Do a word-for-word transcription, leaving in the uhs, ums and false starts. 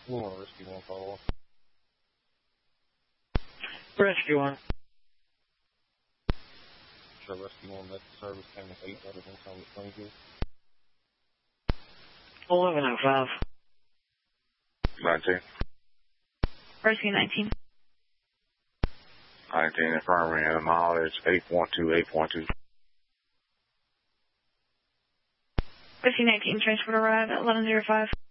You want a Rescue one follow up? Rescue one. Sure, Rescue one, that service came with eight letters in time to Springfield. eleven oh five. nineteen. Rescue nineteen. nineteen, infirmary, and mileage eight point two, eight point two. Rescue nineteen, transport arrive at eleven oh five.